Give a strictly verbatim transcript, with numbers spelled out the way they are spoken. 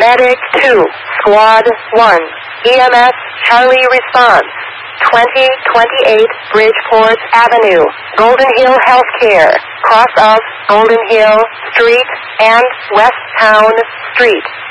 Medic two, Squad one, E M S Charlie response. twenty twenty-eight Bridgeport Avenue, Golden Hill Healthcare, cross of Golden Hill Street and West Town Street.